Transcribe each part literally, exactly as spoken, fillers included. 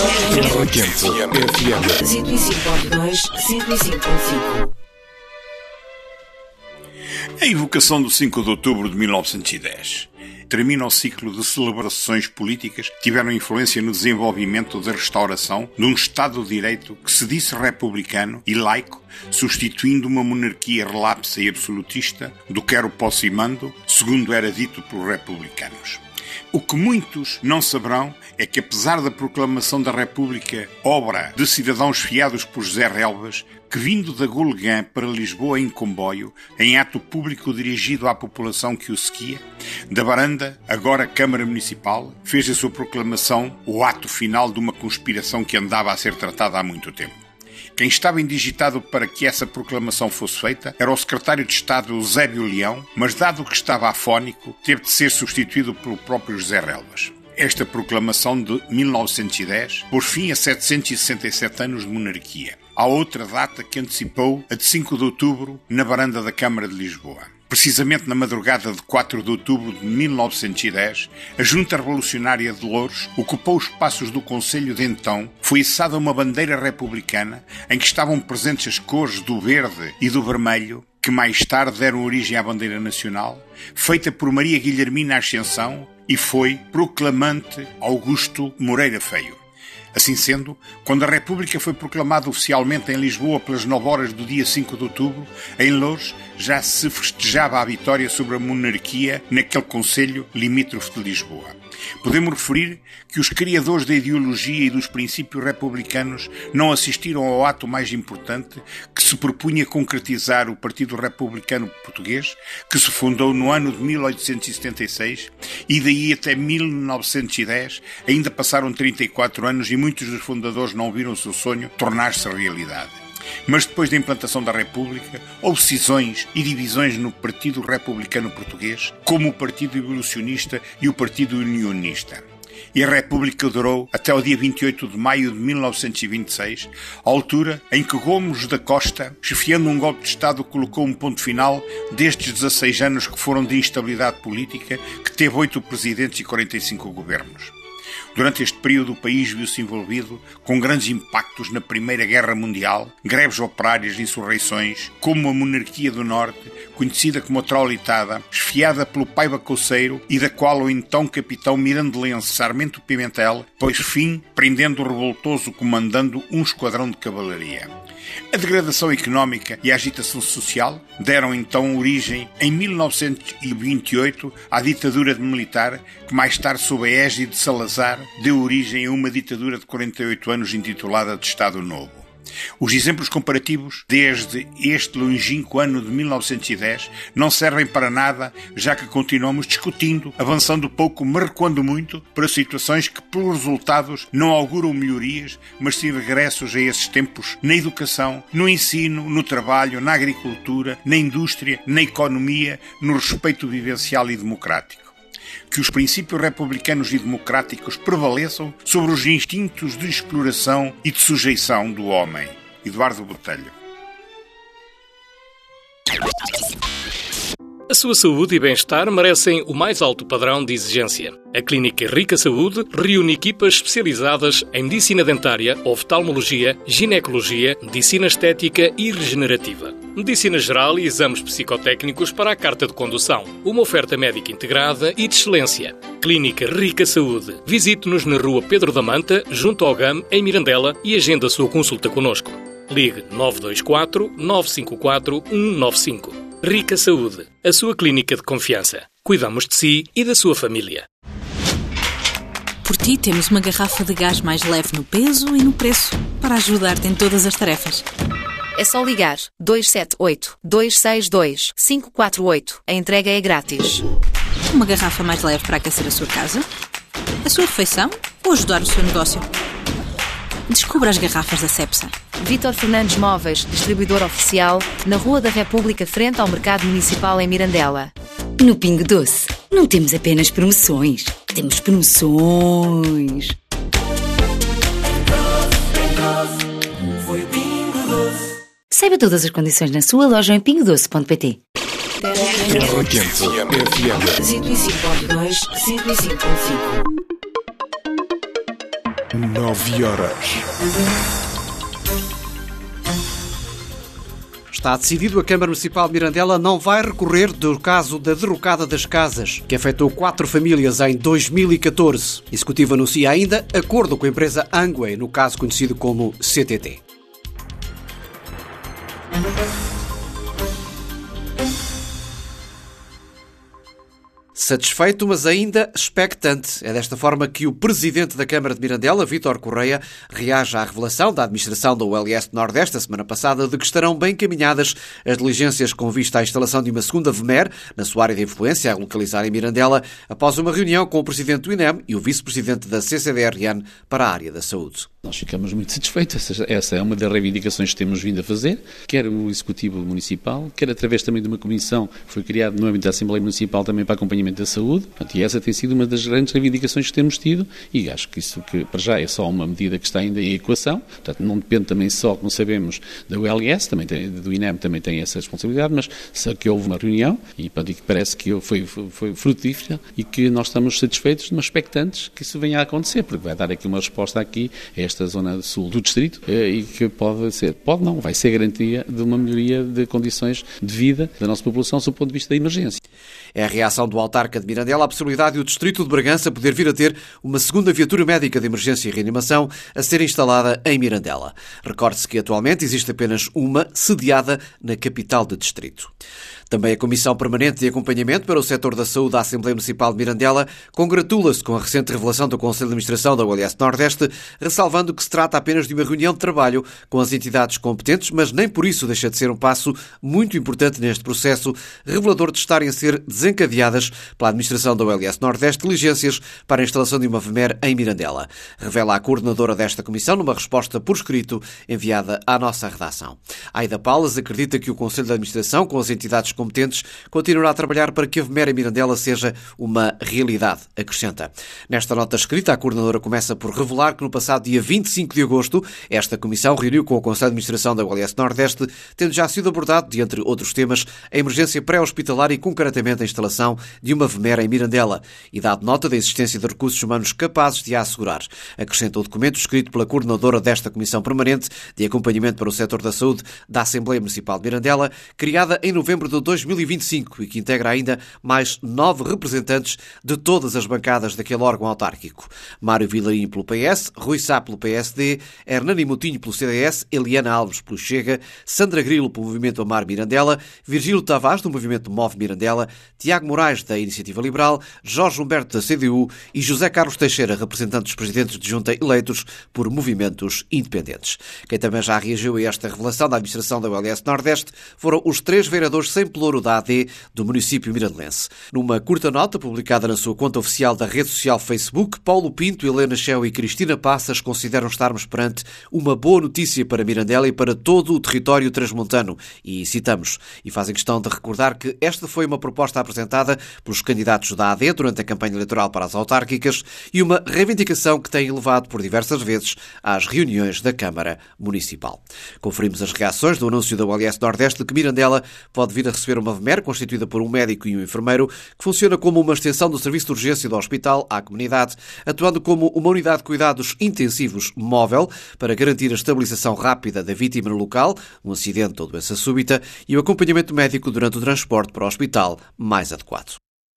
oitenta F M. cento e cinco ponto dois, cento e cinco ponto cinco. A evocação do cinco de outubro de mil novecentos e dez termina o ciclo de celebrações políticas que tiveram influência no desenvolvimento da restauração de um Estado de Direito que se disse republicano e laico, substituindo uma monarquia relapsa e absolutista do quero, posso e mando, segundo era dito pelos republicanos. O que muitos não saberão é que, apesar da proclamação da República, obra de cidadãos fiados por José Relvas, que vindo da Gulgã para Lisboa em comboio, em ato público dirigido à população que o seguia, da Baranda, agora Câmara Municipal, fez a sua proclamação o ato final de uma conspiração que andava a ser tratada há muito tempo. Quem estava indigitado para que essa proclamação fosse feita era o secretário de Estado Eusébio Leão, mas dado que estava afónico, teve de ser substituído pelo próprio José Relvas. Esta proclamação de mil novecentos e dez pôs fim a setecentos e sessenta e sete anos de monarquia. Há outra data que antecipou a de cinco de outubro na varanda da Câmara de Lisboa. Precisamente na madrugada de quatro de outubro de mil novecentos e dez, a Junta Revolucionária de Louros ocupou os espaços do Conselho de então, foi içada uma bandeira republicana em que estavam presentes as cores do verde e do vermelho, que mais tarde deram origem à bandeira nacional, feita por Maria Guilhermina Ascensão e foi proclamante Augusto Moreira Feio. Assim sendo, quando a República foi proclamada oficialmente em Lisboa pelas nove horas do dia cinco de outubro, em Louros já se festejava a vitória sobre a monarquia naquele concelho limítrofe de Lisboa. Podemos referir que os criadores da ideologia e dos princípios republicanos não assistiram ao ato mais importante que se propunha concretizar o Partido Republicano Português, que se fundou no ano de mil oitocentos e setenta e seis e daí até mil novecentos e dez ainda passaram trinta e quatro anos e muitos dos fundadores não viram o seu sonho tornar-se realidade. Mas depois da implantação da República, houve cisões e divisões no Partido Republicano Português, como o Partido Evolucionista e o Partido Unionista. E a República durou até o dia vinte e oito de maio de mil novecentos e vinte e seis, a altura em que Gomes da Costa, chefiando um golpe de Estado, colocou um ponto final destes dezasseis anos que foram de instabilidade política, que teve oito presidentes e quarenta e cinco governos. Durante este período, o país viu-se envolvido com grandes impactos na Primeira Guerra Mundial, greves operárias, insurreições, como a Monarquia do Norte, conhecida como a Traulitada, esfiada pelo Paiva Couceiro e da qual o então capitão mirandelense Sarmento Pimentel pôs fim, prendendo o revoltoso comandando um esquadrão de cavalaria. A degradação económica e a agitação social deram então origem, em mil novecentos e vinte e oito, à ditadura militar, que mais tarde, sob a égide de Salazar, deu origem a uma ditadura de quarenta e oito anos intitulada de Estado Novo. Os exemplos comparativos desde este longínquo ano de mil novecentos e dez não servem para nada, já que continuamos discutindo, avançando pouco, mas recuando muito, para situações que, pelos resultados, não auguram melhorias, mas sim regressos a esses tempos na educação, no ensino, no trabalho, na agricultura, na indústria, na economia, no respeito vivencial e democrático. Que os princípios republicanos e democráticos prevaleçam sobre os instintos de exploração e de sujeição do homem. Eduardo Botelho. A sua saúde e bem-estar merecem o mais alto padrão de exigência. A Clínica Rica Saúde reúne equipas especializadas em medicina dentária, oftalmologia, ginecologia, medicina estética e regenerativa, medicina geral e exames psicotécnicos para a carta de condução. Uma oferta médica integrada e de excelência. Clínica Rica Saúde. Visite-nos na Rua Pedro da Manta, junto ao G A M, em Mirandela, e agenda a sua consulta connosco. Ligue nove dois quatro, nove cinco quatro, um nove cinco. Rica Saúde, a sua clínica de confiança. Cuidamos de si e da sua família. Por ti temos uma garrafa de gás mais leve no peso e no preço, para ajudar-te em todas as tarefas. É só ligar dois sete oito, dois seis dois, cinco quatro oito. A entrega é grátis. Uma garrafa mais leve para aquecer a sua casa, a sua refeição ou ajudar o seu negócio. Descubra as garrafas da Cepsa. Vítor Fernandes Móveis, distribuidor oficial, na Rua da República, frente ao Mercado Municipal em Mirandela. No Pingo Doce, não temos apenas promoções, temos promoções. Saiba todas as condições na sua loja em pingo doce ponto pt. oitenta F M. cento e cinco ponto dois, cento e cinco ponto cinco. Nove horas. Está decidido, a Câmara Municipal de Mirandela não vai recorrer do caso da derrocada das casas, que afetou quatro famílias em dois mil e catorze. O Executivo anuncia ainda acordo com a empresa Angway, no caso conhecido como C T T. Satisfeito, mas ainda expectante. É desta forma que o Presidente da Câmara de Mirandela, Vítor Correia, reage à revelação da administração da U L S Nordeste a semana passada de que estarão bem caminhadas as diligências com vista à instalação de uma segunda V M E R na sua área de influência, a localizar em Mirandela, após uma reunião com o Presidente do I N E M e o Vice-Presidente da C C D R N para a área da saúde. Nós ficamos muito satisfeitos. Essa é uma das reivindicações que temos vindo a fazer, quer o Executivo Municipal, quer através também de uma comissão que foi criada no âmbito da Assembleia Municipal também para acompanhamento da saúde. E essa tem sido uma das grandes reivindicações que temos tido e acho que isso que para já é só uma medida que está ainda em equação. Portanto, não depende também só, como sabemos, da U L S, também tem, do I N E M também tem essa responsabilidade, mas só que houve uma reunião e, portanto, que parece que foi, foi, foi frutífera e que nós estamos satisfeitos, mas expectantes que isso venha a acontecer, porque vai dar aqui uma resposta aqui a esta zona sul do distrito e que pode ser, pode não, vai ser garantia de uma melhoria de condições de vida da nossa população sob o ponto de vista da emergência. É a reação do autarca de Mirandela à possibilidade de o distrito de Bragança poder vir a ter uma segunda viatura médica de emergência e reanimação a ser instalada em Mirandela. Recorde-se que atualmente existe apenas uma sediada na capital do distrito. Também a Comissão Permanente de Acompanhamento para o Setor da Saúde da Assembleia Municipal de Mirandela congratula-se com a recente revelação do Conselho de Administração da U L S Nordeste, ressalvando que se trata apenas de uma reunião de trabalho com as entidades competentes, mas nem por isso deixa de ser um passo muito importante neste processo, revelador de estarem a ser desencadeadas pela Administração da U L S Nordeste diligências para a instalação de uma V M E R em Mirandela. Revela a coordenadora desta comissão numa resposta por escrito enviada à nossa redação. Aida Paulas acredita que o Conselho de Administração, com as entidades competentes, continuará a trabalhar para que a V M E R em Mirandela seja uma realidade, acrescenta. Nesta nota escrita, a coordenadora começa por revelar que no passado dia vinte e cinco de agosto, esta comissão reuniu com o Conselho de Administração da U L S Nordeste, tendo já sido abordado, de entre outros temas, a emergência pré-hospitalar e, concretamente, a instalação de uma V M E R em Mirandela e dado nota da existência de recursos humanos capazes de a assegurar. Acrescenta o documento escrito pela coordenadora desta Comissão Permanente de Acompanhamento para o Setor da Saúde da Assembleia Municipal de Mirandela, criada em novembro de dois mil e vinte e cinco e que integra ainda mais nove representantes de todas as bancadas daquele órgão autárquico. Mário Vilarinho pelo P S, Rui Sá pelo P S D, Hernani Moutinho pelo C D S, Eliana Alves pelo Chega, Sandra Grilo pelo Movimento Amar Mirandela, Virgílio Tavares do Movimento Move Mirandela, Tiago Moraes da Iniciativa Liberal, Jorge Humberto da C D U e José Carlos Teixeira, representante dos presidentes de junta eleitos por movimentos independentes. Quem também já reagiu a esta revelação da administração da U L S Nordeste foram os três vereadores sem pelouro da A D do município mirandelense. Numa curta nota publicada na sua conta oficial da rede social Facebook, Paulo Pinto, Helena Cheu e Cristina Passas consideram estarmos perante uma boa notícia para Mirandela e para todo o território transmontano. E citamos, e fazem questão de recordar que esta foi uma proposta apresentada pelos candidatos da A D durante a campanha eleitoral para as autárquicas e uma reivindicação que tem levado por diversas vezes às reuniões da Câmara Municipal. Conferimos as reações do anúncio da U L S Nordeste de que Mirandela pode vir a receber uma V M E R constituída por um médico e um enfermeiro que funciona como uma extensão do serviço de urgência do hospital à comunidade, atuando como uma unidade de cuidados intensivos móvel para garantir a estabilização rápida da vítima no local, um acidente ou doença súbita, e o acompanhamento médico durante o transporte para o hospital mais adequado.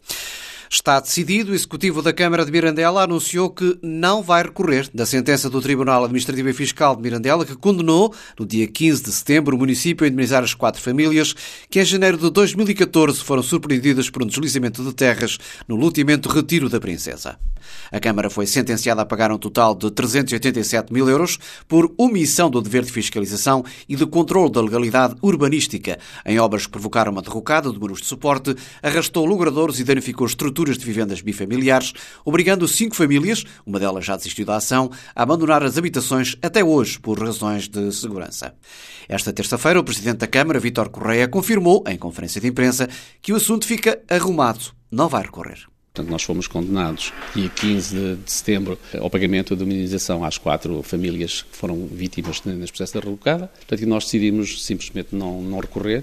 Está decidido, o Executivo da Câmara de Mirandela anunciou que não vai recorrer da sentença do Tribunal Administrativo e Fiscal de Mirandela que condenou, no dia quinze de setembro, o município a indemnizar as quatro famílias que em janeiro de dois mil e catorze foram surpreendidas por um deslizamento de terras no loteamento Retiro da Princesa. A Câmara foi sentenciada a pagar um total de trezentos e oitenta e sete mil euros por omissão do dever de fiscalização e de controle da legalidade urbanística em obras que provocaram uma derrocada de muros de suporte, arrastou logradouros e danificou estruturas de vivendas bifamiliares, obrigando cinco famílias, uma delas já desistiu da ação, a abandonar as habitações até hoje por razões de segurança. Esta terça-feira, o Presidente da Câmara, Vítor Correia, confirmou, em conferência de imprensa, que o assunto fica arrumado, não vai recorrer. Portanto, nós fomos condenados, dia quinze de setembro, ao pagamento de indemnização às quatro famílias que foram vítimas neste processo da derrocada. Portanto, nós decidimos simplesmente não, não recorrer,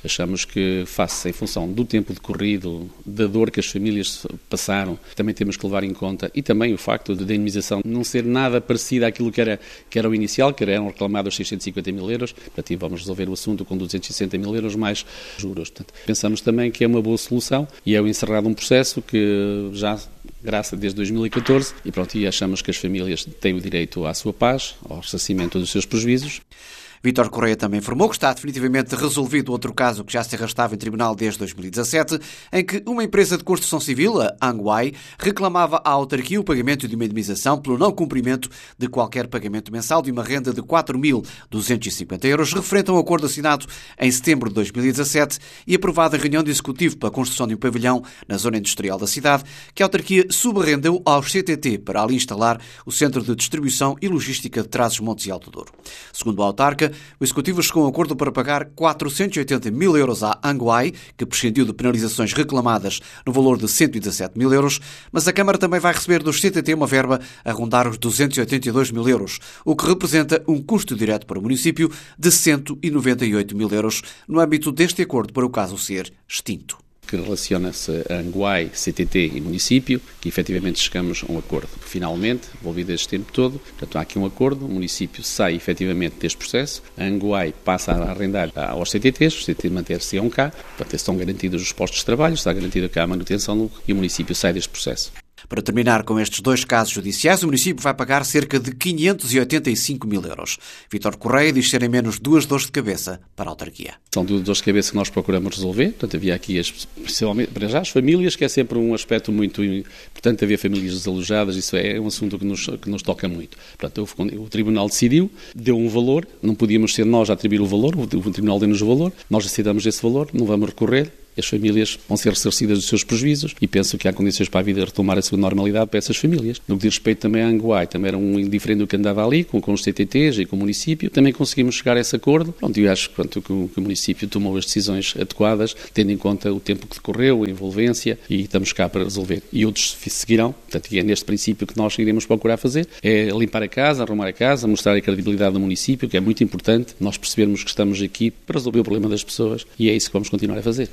Achamos que, face em função do tempo decorrido, da dor que as famílias passaram, também temos que levar em conta, e também o facto de a indemnização não ser nada parecida àquilo que era, que era o inicial, que eram reclamados seiscentos e cinquenta mil euros, portanto, vamos resolver o assunto com duzentos e sessenta mil euros mais juros. Portanto, pensamos também que é uma boa solução e é o encerrado um processo que já graça desde dois mil e catorze e pronto, e achamos que as famílias têm o direito à sua paz, ao ressarcimento dos seus prejuízos. Vítor Correia também informou que está definitivamente resolvido outro caso que já se arrastava em tribunal desde dois mil e dezassete, em que uma empresa de construção civil, a Anguai, reclamava à autarquia o pagamento de uma indemnização pelo não cumprimento de qualquer pagamento mensal de uma renda de quatro mil duzentos e cinquenta euros, referente a um acordo assinado em setembro de dois mil e dezassete e aprovado em reunião de executivo para a construção de um pavilhão na zona industrial da cidade, que a autarquia subarrendeu aos C T T para ali instalar o Centro de Distribuição e Logística de Trás-os-Montes e Alto Douro. Segundo a autarca, o Executivo chegou a um acordo para pagar quatrocentos e oitenta mil euros à Anguai, que prescindiu de penalizações reclamadas no valor de cento e dezassete mil euros, mas a Câmara também vai receber dos C T T uma verba a rondar os duzentos e oitenta e dois mil euros, o que representa um custo direto para o município de cento e noventa e oito mil euros no âmbito deste acordo para o caso ser extinto. Que relaciona-se a Anguai, C T T e município, que efetivamente chegamos a um acordo. Finalmente, envolvido este tempo todo, portanto há aqui um acordo, o município sai efetivamente deste processo, a Anguai passa a arrendar aos C T Ts, os C T T manter-se-ão cá, portanto estão garantidos os postos de trabalho, está garantida cá a manutenção e o município sai deste processo. Para terminar com estes dois casos judiciais, o município vai pagar cerca de quinhentos e oitenta e cinco mil euros. Vítor Correia diz serem menos duas dores de cabeça para a autarquia. São duas dores de cabeça que nós procuramos resolver. Portanto, havia aqui, as, principalmente para já, as famílias, que é sempre um aspecto muito importante, haver famílias desalojadas, isso é um assunto que nos, que nos toca muito. Portanto, o, o Tribunal decidiu, deu um valor, não podíamos ser nós a atribuir o valor, o, o Tribunal deu-nos o valor, nós aceitamos esse valor, não vamos recorrer. As famílias vão ser ressarcidas dos seus prejuízos e penso que há condições para a vida retomar a sua normalidade para essas famílias. No que diz respeito também à Anguai, também era um indiferente do que andava ali, com, com os C T Ts e com o município, também conseguimos chegar a esse acordo. Pronto, eu acho pronto, que, o, que o município tomou as decisões adequadas, tendo em conta o tempo que decorreu, a envolvência, e estamos cá para resolver. E outros seguirão, portanto, e é neste princípio que nós iremos procurar fazer, é limpar a casa, arrumar a casa, mostrar a credibilidade do município, que é muito importante, nós percebermos que estamos aqui para resolver o problema das pessoas e é isso que vamos continuar a fazer.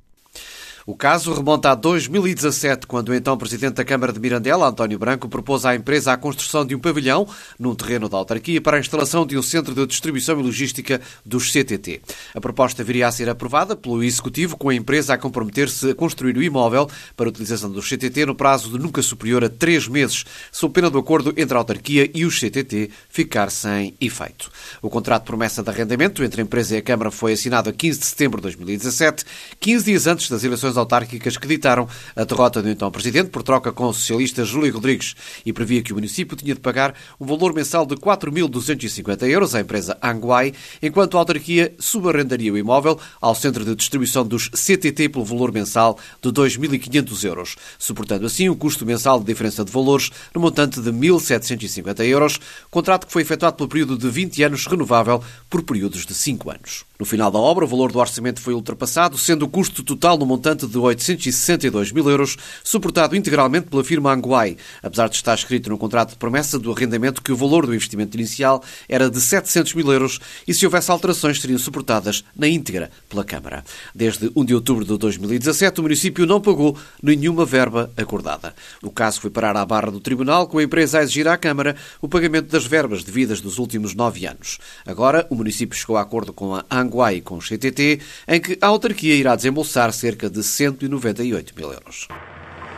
O caso remonta a dois mil e dezassete, quando o então Presidente da Câmara de Mirandela, António Branco, propôs à empresa a construção de um pavilhão num terreno da autarquia para a instalação de um centro de distribuição e logística dos C T T. A proposta viria a ser aprovada pelo Executivo, com a empresa a comprometer-se a construir o imóvel para a utilização dos C T T no prazo de nunca superior a três meses, sob pena do acordo entre a autarquia e os C T T ficar sem efeito. O contrato de promessa de arrendamento entre a empresa e a Câmara foi assinado a quinze de setembro de dois mil e dezassete, quinze dias antes das eleições autárquicas que ditaram a derrota do então Presidente por troca com o socialista Júlio Rodrigues e previa que o município tinha de pagar um valor mensal de quatro mil duzentos e cinquenta euros à empresa Anguai, enquanto a autarquia subarrendaria o imóvel ao centro de distribuição dos C T T pelo valor mensal de dois mil e quinhentos euros, suportando assim o custo mensal de diferença de valores no montante de mil setecentos e cinquenta euros, contrato que foi efetuado pelo período de vinte anos, renovável por períodos de cinco anos. No final da obra, o valor do orçamento foi ultrapassado, sendo o custo total no montante de oitocentos e sessenta e dois mil euros, suportado integralmente pela firma Anguai, apesar de estar escrito no contrato de promessa do arrendamento que o valor do investimento inicial era de setecentos mil euros e, se houvesse alterações, seriam suportadas na íntegra pela Câmara. Desde um de outubro de dois mil e dezassete, o município não pagou nenhuma verba acordada. O caso foi parar à barra do Tribunal, com a empresa a exigir à Câmara o pagamento das verbas devidas dos últimos nove anos. Agora, o município chegou a acordo com a Anguai e com o C T T, em que a autarquia irá desembolsar cerca de cento e noventa e oito mil euros.